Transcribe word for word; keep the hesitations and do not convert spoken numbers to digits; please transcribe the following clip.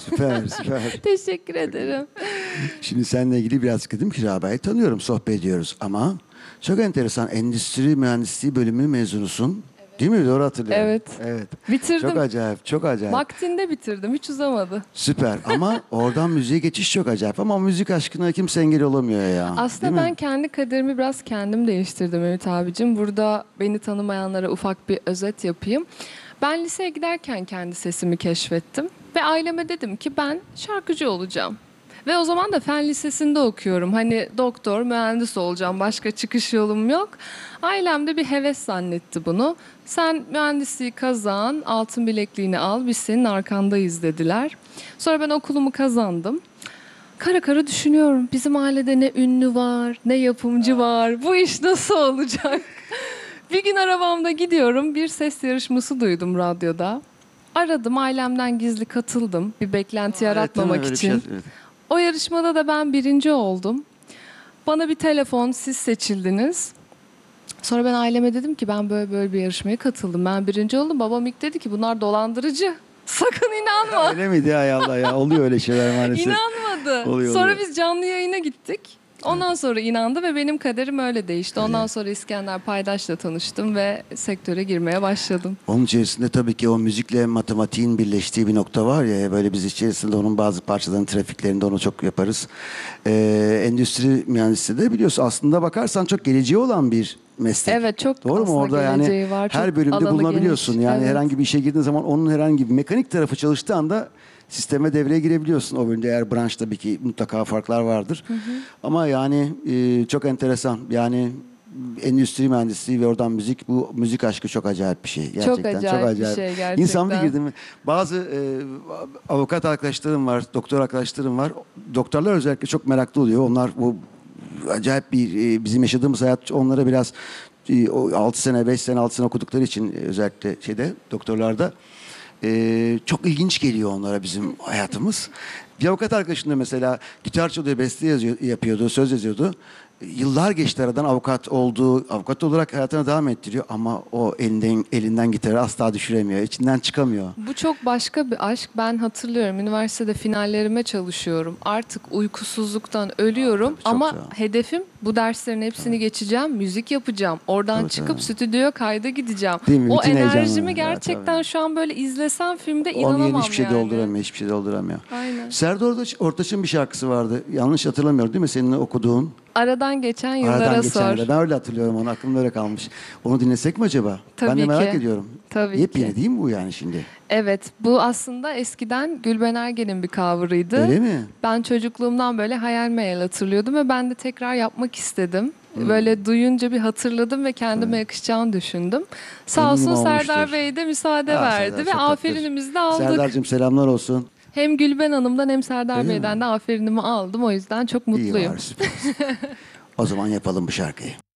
Süper, süper. Teşekkür ederim. Şimdi seninle ilgili biraz dedim ki Rabia'yı tanıyorum, sohbet ediyoruz ama çok enteresan, endüstri mühendisliği bölümü mezunusun. Değil mi? Doğru hatırlıyorum. Evet. Evet. Bitirdim. Çok acayip, çok acayip. Vaktinde bitirdim. Hiç uzamadı. Süper ama oradan müziğe geçiş çok acayip ama müzik aşkına kimse engel olamıyor ya. Aslında Değil ben mi? kendi kaderimi biraz kendim değiştirdim Ümit abicim. Burada beni tanımayanlara ufak bir özet yapayım. Ben liseye giderken kendi sesimi keşfettim. Ve aileme dedim ki ben şarkıcı olacağım. Ve o zaman da fen lisesinde okuyorum. Hani doktor, mühendis olacağım. Başka çıkış yolum yok. Ailem de bir heves zannetti bunu. Sen mühendisliği kazan, altın bilekliğini al, biz senin arkandayız dediler. Sonra ben okulumu kazandım. Kara kara düşünüyorum. Bizim ailede ne ünlü var, ne yapımcı var. Bu iş nasıl olacak? Bir gün arabamda gidiyorum. Bir ses yarışması duydum radyoda. Aradım, ailemden gizli katıldım. Bir beklenti Evet, yaratmamak değil mi? Öyle bir için. şey- evet. O yarışmada da ben birinci oldum. Bana bir telefon, siz seçildiniz. Sonra ben aileme dedim ki ben böyle böyle bir yarışmaya katıldım. Ben birinci oldum. Babam ilk dedi ki bunlar dolandırıcı. Sakın inanma. Öyle miydi ya Allah ya? Oluyor öyle şeyler maalesef. İnanmadı. Oluyor, Sonra oluyor. biz canlı yayına gittik. Ondan sonra inandı ve benim kaderim öyle değişti. Ondan sonra İskender Paydaş'la tanıştım ve sektöre girmeye başladım. Onun içerisinde tabii ki o müzikle matematiğin birleştiği bir nokta var ya, böyle biz içerisinde onun bazı parçalarının trafiklerinde onu çok yaparız. Ee, endüstri mühendisliği de biliyorsun aslında bakarsan çok geleceği olan bir meslek. Evet, çok Doğru mu? aslında Orada yani geleceği var, çok her bölümde alanı bulunabiliyorsun. geniş. Yani Evet. herhangi bir işe girdiğin zaman onun herhangi bir mekanik tarafı çalıştığı anda sisteme devreye girebiliyorsun. O bölümde eğer branş tabii ki mutlaka farklar vardır. Hı hı. Ama yani e, çok enteresan. Yani endüstri mühendisliği ve oradan müzik, bu müzik aşkı çok acayip bir şey. Gerçekten Çok acayip bir şey gerçekten. İnsan bir girdi mi? Bazı e, avukat arkadaşlarım var, doktor arkadaşlarım var. Doktorlar özellikle çok meraklı oluyor. Onlar bu acayip bir e, bizim yaşadığımız hayat onlara biraz e, o altı sene, beş sene, altı sene okudukları için e, özellikle şeyde doktorlarda e, çok ilginç geliyor onlara bizim hayatımız. Bir avukat arkadaşım da mesela gitar çalıyor, beste yazıyor, yapıyordu, söz yazıyordu. Yıllar geçti aradan, avukat oldu, avukat olarak hayatına devam ettiriyor ama o elinden elinden gitarı asla düşüremiyor, içinden çıkamıyor. Bu çok başka bir aşk. Ben hatırlıyorum üniversitede finallerime çalışıyorum. Artık uykusuzluktan ölüyorum Tabii, çok ama güzel. hedefim bu derslerin hepsini geçeceğim, müzik yapacağım. Oradan Tabii, çıkıp tabii. stüdyoya kayda gideceğim. Değil mi? O Bütün heyecanla. enerjimi Ya, gerçekten tabii. şu an böyle izlesem filmde Onu inanamam yeni hiçbir şey yani. dolduramıyor, hiçbir şey dolduramıyor. Aynen. Serdar Ortaç, Ortaç'ın bir şarkısı vardı. Yanlış hatırlamıyorum değil mi? Senin okuduğun. Aradan geçen yıllara Aradan sor. geçen yıllar. Ben öyle hatırlıyorum onu. Aklımda öyle kalmış. Onu dinlesek mi acaba? Ben Tabii de merak ki. ediyorum. Tabii Yepyeni ki. değil mi bu yani şimdi? Evet, bu aslında eskiden Gülben Ergen'in bir cover'ıydı. Öyle mi? Ben çocukluğumdan böyle hayal meyal hatırlıyordum ve ben de tekrar yapmak istedim. Böyle duyunca bir hatırladım ve kendime yakışacağını düşündüm. Sağ Eminim olsun olmuştur. Serdar Bey de müsaade Aa, verdi Serdar ve çok tatlıdır. aferinimizi de aldık. Serdar'cığım selamlar olsun. Hem Gülben Hanım'dan hem Serdar Öyle Bey'den mi? de aferinimi aldım. O yüzden çok İyi mutluyum. var, süper. O zaman yapalım bu şarkıyı.